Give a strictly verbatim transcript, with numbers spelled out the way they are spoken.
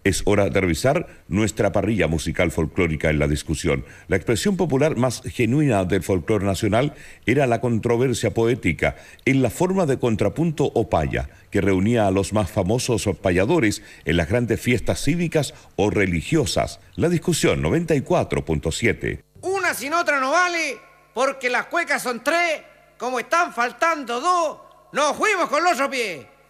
Es hora de revisar nuestra parrilla musical folclórica en la discusión. La expresión popular más genuina del folclore nacional era la controversia poética en la forma de contrapunto o paya, que reunía a los más famosos payadores en las grandes fiestas cívicas o religiosas. La discusión noventa y cuatro punto siete. Una sin otra no vale, porque las cuecas son tres, como están faltando dos, nos fuimos con los otros pies.